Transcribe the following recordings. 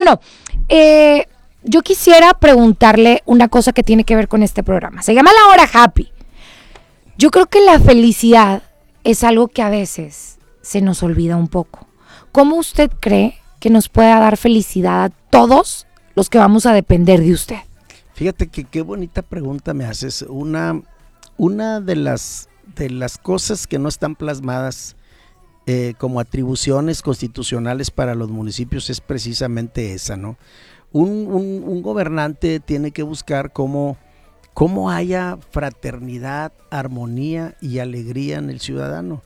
bueno, yo quisiera preguntarle una cosa que tiene que ver con este programa. Se llama La Hora Happy. Yo creo que la felicidad es algo que a veces se nos olvida un poco. ¿Cómo usted cree que nos pueda dar felicidad a todos los que vamos a depender de usted? Fíjate que qué bonita pregunta me haces. Una de las cosas que no están plasmadas como atribuciones constitucionales para los municipios es precisamente esa, ¿no? Un gobernante tiene que buscar cómo haya fraternidad, armonía y alegría en el ciudadano.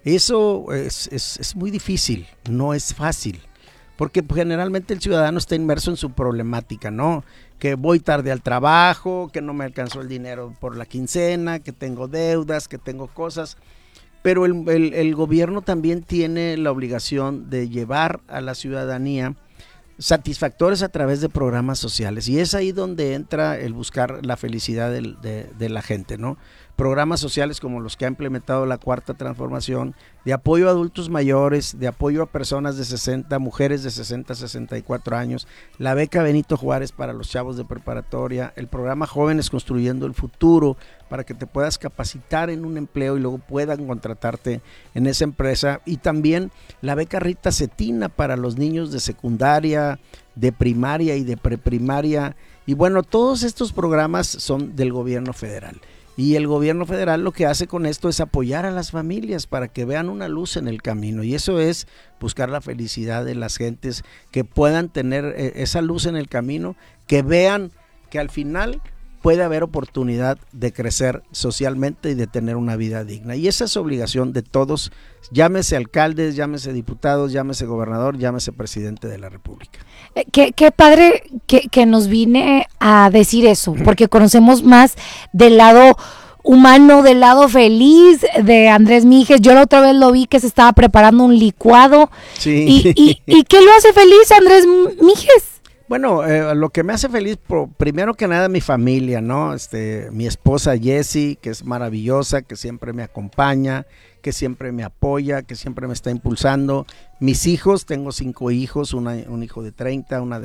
Eso es muy difícil, no es fácil, porque generalmente el ciudadano está inmerso en su problemática, ¿no? Que voy tarde al trabajo, que no me alcanzó el dinero por la quincena, que tengo deudas, que tengo cosas. Pero el gobierno también tiene la obligación de llevar a la ciudadanía satisfactores a través de programas sociales, y es ahí donde entra el buscar la felicidad de la gente, ¿no? Programas sociales como los que ha implementado la Cuarta Transformación, de apoyo a adultos mayores, de apoyo a personas de 60, mujeres de 60 a 64 años, la beca Benito Juárez para los chavos de preparatoria, el programa Jóvenes Construyendo el Futuro, para que te puedas capacitar en un empleo y luego puedan contratarte en esa empresa, y también la beca Rita Cetina para los niños de secundaria, de primaria y de preprimaria. Y bueno, todos estos programas son del gobierno federal. Y el gobierno federal lo que hace con esto es apoyar a las familias para que vean una luz en el camino, y eso es buscar la felicidad de las gentes, que puedan tener esa luz en el camino, que vean que al final puede haber oportunidad de crecer socialmente y de tener una vida digna. Y esa es obligación de todos, llámese alcaldes, llámese diputados, llámese gobernador, llámese presidente de la República. Qué padre que nos vine a decir eso, porque conocemos más del lado humano, del lado feliz de Andrés Mijes. Yo la otra vez lo vi que se estaba preparando un licuado. Sí. ¿Y qué lo hace feliz Andrés Mijes? Bueno, lo que me hace feliz, primero que nada, mi familia, ¿no? Mi esposa Jessie, que es maravillosa, que siempre me acompaña, que siempre me apoya, que siempre me está impulsando. Mis hijos, tengo 5 hijos, un hijo de 30, una de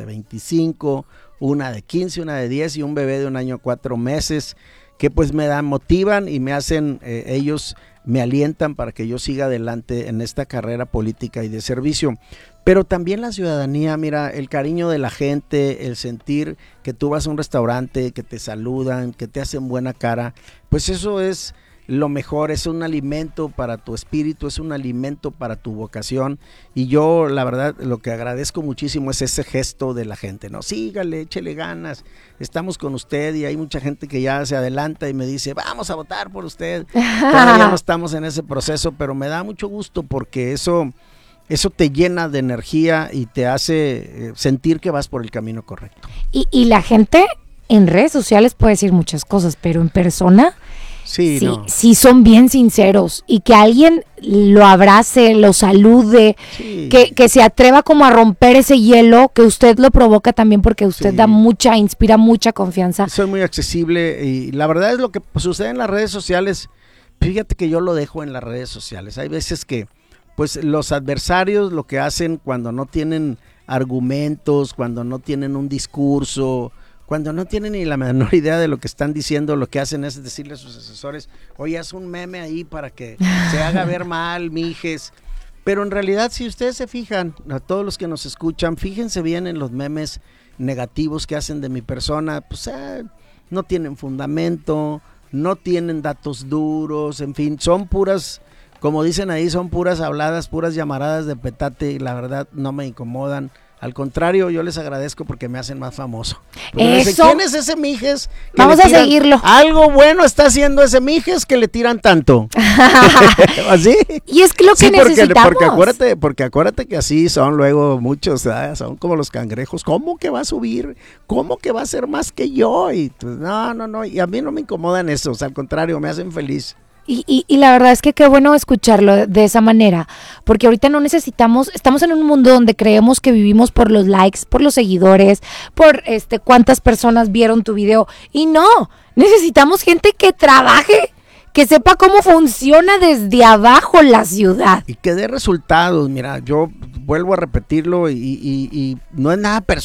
25, una de 15, una de 10 y un bebé de 1 año 4 meses, que pues me motivan y me hacen, ellos me alientan para que yo siga adelante en esta carrera política y de servicio. Pero también la ciudadanía, mira, el cariño de la gente, el sentir que tú vas a un restaurante, que te saludan, que te hacen buena cara, pues eso es lo mejor, es un alimento para tu espíritu, es un alimento para tu vocación, y yo la verdad lo que agradezco muchísimo es ese gesto de la gente, ¿no? Sígale, échele ganas, estamos con usted, y hay mucha gente que ya se adelanta y me dice, vamos a votar por usted. Todavía no estamos en ese proceso, pero me da mucho gusto porque eso te llena de energía y te hace sentir que vas por el camino correcto. Y la gente en redes sociales puede decir muchas cosas, pero en persona sí son bien sinceros, y que alguien lo abrace, lo salude, sí, que se atreva como a romper ese hielo, que usted lo provoca también, porque usted inspira mucha confianza. Soy muy accesible, y la verdad es lo que sucede en las redes sociales. Fíjate que yo lo dejo en las redes sociales. Hay veces que pues los adversarios lo que hacen cuando no tienen argumentos, cuando no tienen un discurso, cuando no tienen ni la menor idea de lo que están diciendo, lo que hacen es decirle a sus asesores, oye, haz un meme ahí para que se haga ver mal, Mijes. Pero en realidad, si ustedes se fijan, a todos los que nos escuchan, fíjense bien en los memes negativos que hacen de mi persona, pues no tienen fundamento, no tienen datos duros, en fin, son puras, como dicen ahí, son puras habladas, puras llamaradas de petate, y la verdad no me incomodan. Al contrario, yo les agradezco porque me hacen más famoso. Eso. ¿Quién es ese Mijes? Vamos a seguirlo. Algo bueno está haciendo ese Mijes que le tiran tanto. ¿Así? Y es que lo que necesitamos. Porque acuérdate que así son luego muchos, ¿sabes? Son como los cangrejos. ¿Cómo que va a subir? ¿Cómo que va a ser más que yo? Y pues, no. Y a mí no me incomodan esos, al contrario, me hacen feliz. Y la verdad es que qué bueno escucharlo de esa manera, porque ahorita no necesitamos, estamos en un mundo donde creemos que vivimos por los likes, por los seguidores, por cuántas personas vieron tu video, y no, necesitamos gente que trabaje, que sepa cómo funciona desde abajo la ciudad. Y que dé resultados. Mira, yo vuelvo a repetirlo y no es nada personal.